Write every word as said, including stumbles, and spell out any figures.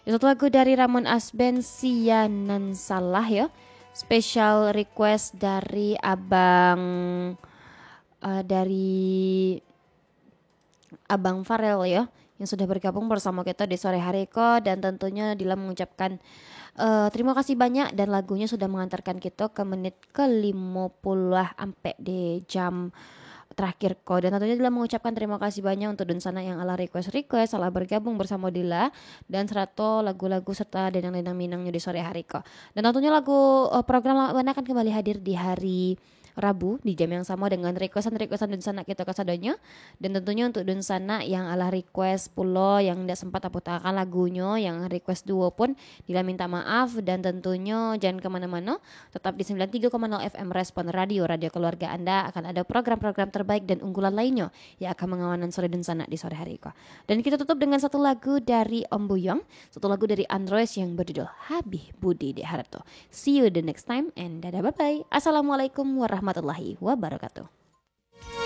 Itu satu lagu dari Ramon Asben, Sianan Salah ya. Special request dari Abang uh, dari Abang Farel ya, yang sudah bergabung bersama kita di sore hari ko, dan tentunya Dila mengucapkan uh, terima kasih banyak, dan lagunya sudah mengantarkan kita ke menit ke lima puluh sampai di jam terakhir ko, dan tentunya Dila mengucapkan terima kasih banyak untuk Dunsana yang ala request request salah bergabung bersama Dila dan serato lagu-lagu serta denang-denang minangnya di sore hari ko. Dan tentunya lagu uh, program Wana akan kembali hadir di hari Rabu di jam yang sama dengan requestan-requestan Dunsana kita kesadanya. Dan tentunya untuk Dunsana yang ala request pulo yang tidak sempat aputakan lagunya, yang request duo pun Dila minta maaf, dan tentunya jangan kemana-mana, tetap di sembilan puluh tiga koma nol F M Respon Radio, radio keluarga Anda. Akan ada program-program terbaik dan unggulan lainnya yang akan mengawanan sore Dunsana di sore hari ko. Dan kita tutup dengan satu lagu dari Om Buyong, satu lagu dari Android yang berjudul Habih Budi di Harto. See you the next time and dadah bye bye. Assalamualaikum warahmatullahi wabarakatuh.